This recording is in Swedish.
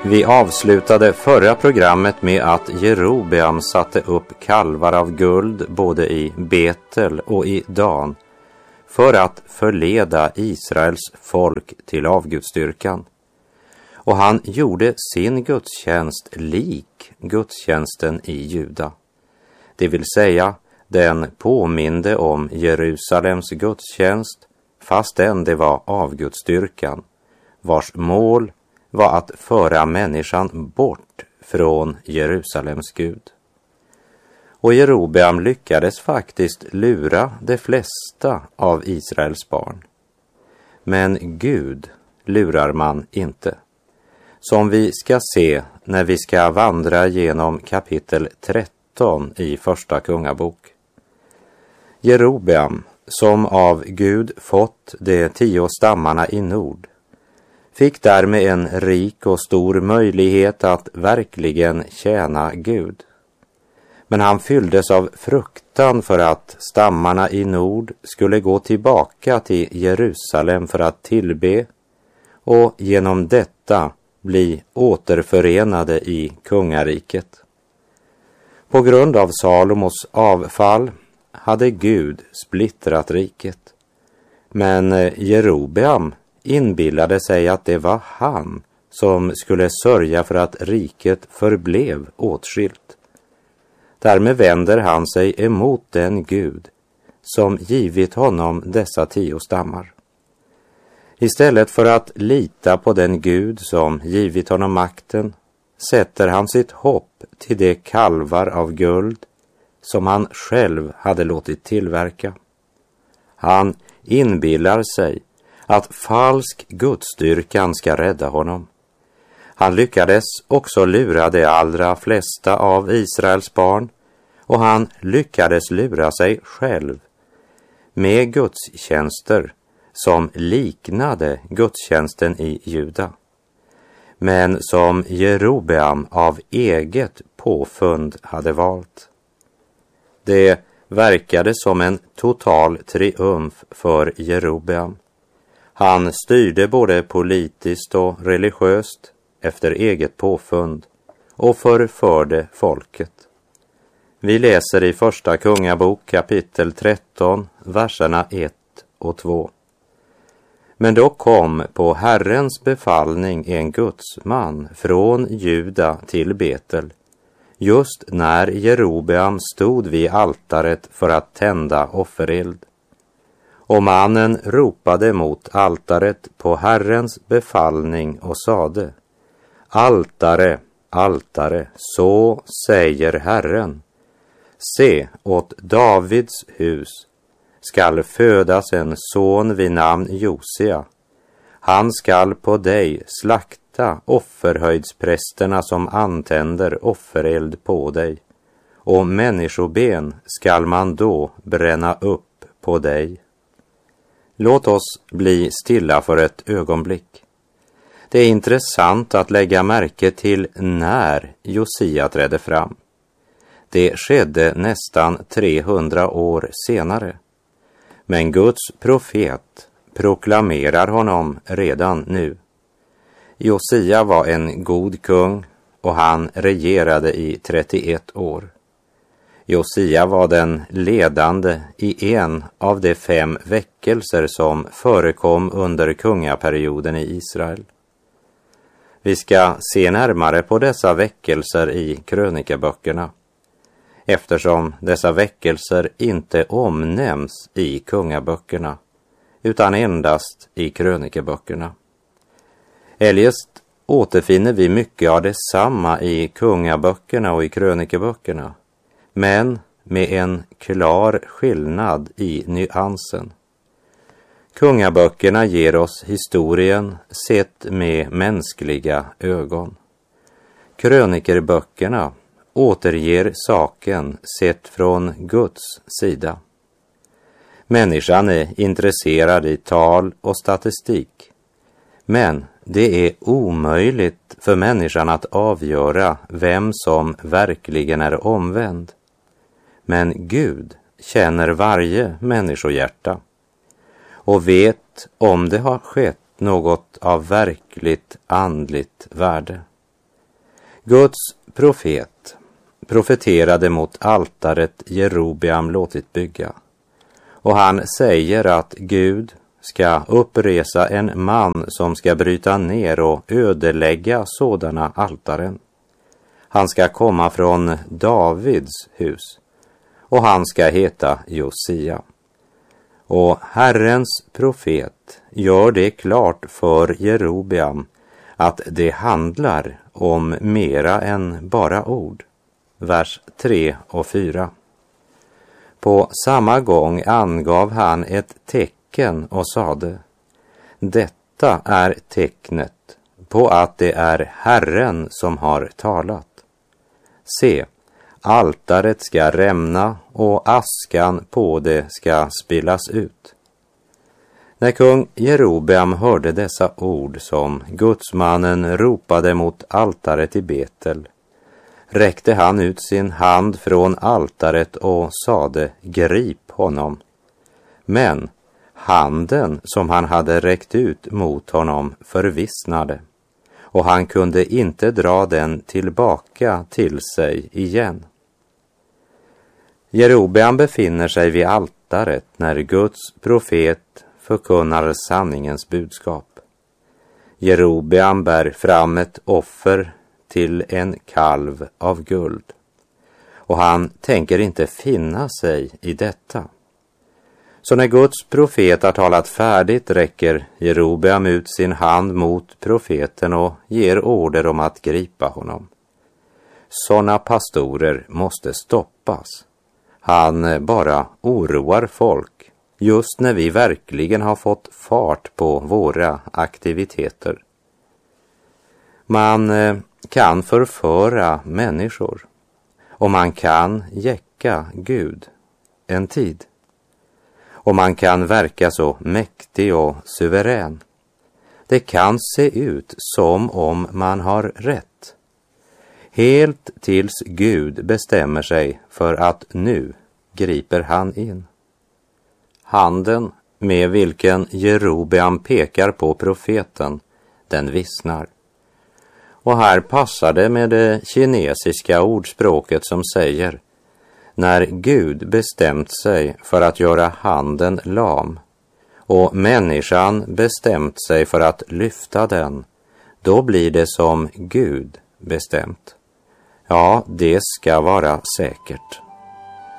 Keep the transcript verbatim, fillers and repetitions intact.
Vi avslutade förra programmet med att Jerobeam satte upp kalvar av guld både i Betel och i Dan för att förleda Israels folk till avgudsdyrkan. Och han gjorde sin gudstjänst lik gudstjänsten i Juda. Det vill säga, den påminde om Jerusalems gudstjänst, fastän det var avgudsdyrkan, vars mål var att föra människan bort från Jerusalems Gud. Och Jerobeam lyckades faktiskt lura de flesta av Israels barn. Men Gud lurar man inte. Som vi ska se när vi ska vandra genom kapitel tretton i första kungabok. Jerobeam, som av Gud fått de tio stammarna i nord, fick därmed en rik och stor möjlighet att verkligen tjäna Gud. Men han fylldes av fruktan för att stammarna i nord skulle gå tillbaka till Jerusalem för att tillbe och genom detta bli återförenade i kungariket. På grund av Salomos avfall hade Gud splittrat riket. Men Jerobeam inbillade sig att det var han som skulle sörja för att riket förblev åtskilt. Därmed vänder han sig emot den Gud som givit honom dessa tio stammar. Istället för att lita på den Gud som givit honom makten sätter han sitt hopp till de kalvar av guld som han själv hade låtit tillverka. Han inbillar sig att falsk gudsdyrkan ska rädda honom. Han lyckades också lura de allra flesta av Israels barn, och han lyckades lura sig själv med gudstjänster som liknade gudstjänsten i Juda, men som Jerobeam av eget påfund hade valt. Det verkade som en total triumf för Jerobeam. Han styrde både politiskt och religiöst efter eget påfund och förförde folket. Vi läser i första kungabok kapitel tretton, verserna ett och två. Men då kom på Herrens befallning en gudsman från Juda till Betel, just när Jerobeam stod vid altaret för att tända offereld. Och mannen ropade mot altaret på Herrens befallning och sade: Altare, altare, så säger Herren. Se, åt Davids hus skall födas en son vid namn Josia. Han skall på dig slakta offerhöjdsprästerna som antänder offereld på dig, och människoben skall man då bränna upp på dig. Låt oss bli stilla för ett ögonblick. Det är intressant att lägga märke till när Josia trädde fram. Det skedde nästan trehundra år senare. Men Guds profet proklamerar honom redan nu. Josia var en god kung och han regerade i trettioett år. Josia var den ledande i en av de fem väckelser som förekom under kungaperioden i Israel. Vi ska se närmare på dessa väckelser i krönikeböckerna, eftersom dessa väckelser inte omnämns i kungaböckerna utan endast i krönikeböckerna. Eljest återfinner vi mycket av detsamma i kungaböckerna och i krönikeböckerna, men med en klar skillnad i nyansen. Kungaböckerna ger oss historien sett med mänskliga ögon. Krönikerböckerna återger saken sett från Guds sida. Människan är intresserad i tal och statistik, men det är omöjligt för människan att avgöra vem som verkligen är omvänd. Men Gud känner varje människohjärta och vet om det har skett något av verkligt andligt värde. Guds profet profeterade mot altaret Jerobeam låtit bygga, och han säger att Gud ska uppresa en man som ska bryta ner och ödelägga sådana altaren. Han ska komma från Davids hus, och han ska heta Josia. Och Herrens profet gör det klart för Jerobeam att det handlar om mera än bara ord. Vers tre och fyra. På samma gång angav han ett tecken och sade: detta är tecknet på att det är Herren som har talat. Se, altaret ska rämna och askan på det ska spillas ut. När kung Jerobeam hörde dessa ord som gudsmannen ropade mot altaret i Betel, räckte han ut sin hand från altaret och sade: grip honom. Men handen som han hade räckt ut mot honom förvissnade, och han kunde inte dra den tillbaka till sig igen. Jerobeam befinner sig vid altaret när Guds profet förkunnar sanningens budskap. Jerobeam bär fram ett offer till en kalv av guld, och han tänker inte finna sig i detta. Så när Guds profet har talat färdigt räcker Jerobeam ut sin hand mot profeten och ger order om att gripa honom. Sådana pastorer måste stoppas. Han bara oroar folk just när vi verkligen har fått fart på våra aktiviteter. Man kan förföra människor, och man kan jäcka Gud en tid. Och man kan verka så mäktig och suverän. Det kan se ut som om man har rätt. Helt tills Gud bestämmer sig för att nu griper han in. Handen med vilken Jerobeam pekar på profeten, den vissnar. Och här passar det med det kinesiska ordspråket som säger: när Gud bestämt sig för att göra handen lam och människan bestämt sig för att lyfta den, då blir det som Gud bestämt. Ja, det ska vara säkert.